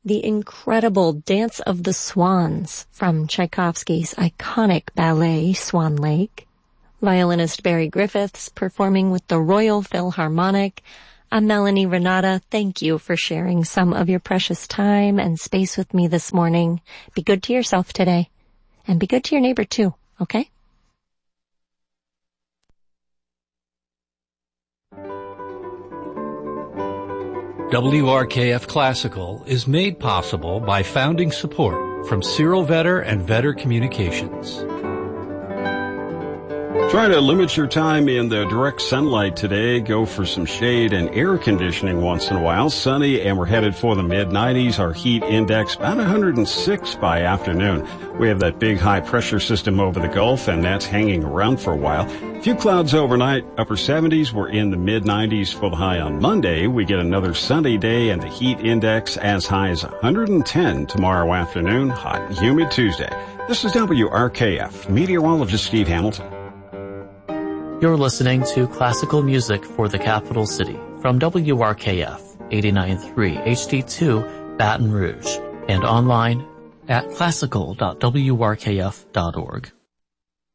the incredible Dance of the Swans from Tchaikovsky's iconic ballet Swan Lake, violinist Barry Griffiths performing with the Royal Philharmonic. I'm Melanie Renata. Thank you for sharing some of your precious time and space with me this morning. Be good to yourself today, and be good to your neighbor too, okay? WRKF Classical is made possible by founding support from Cyril Vetter and Vetter Communications. Try to limit your time in the direct sunlight today. Go for some shade and air conditioning once in a while. Sunny, and we're headed for the mid-90s. Our heat index about 106 by afternoon. We have that big high-pressure system over the Gulf, and that's hanging around for a while. A few clouds overnight, upper 70s. We're in the mid-90s for the high on Monday. We get another sunny day, and the heat index as high as 110 tomorrow afternoon. Hot and humid Tuesday. This is WRKF. Meteorologist Steve Hamilton. You're listening to classical music for the capital city from WRKF 89.3 HD2 Baton Rouge and online at classical.wrkf.org.